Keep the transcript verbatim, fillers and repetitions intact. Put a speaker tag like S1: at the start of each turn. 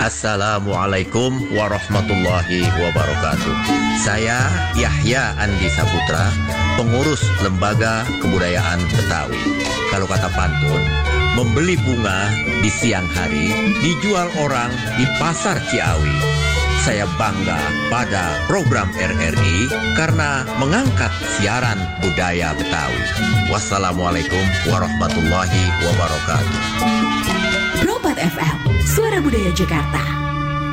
S1: Assalamualaikum warahmatullahi wabarakatuh. Saya Yahya Andi Saputra, pengurus Lembaga Kebudayaan Betawi. Kalau kata pantun, membeli bunga di siang hari, dijual orang di pasar Ciawi. Saya bangga pada program R R I karena mengangkat siaran budaya Betawi. Wassalamualaikum warahmatullahi wabarakatuh.
S2: Pro empat F M, Suara Budaya Jakarta.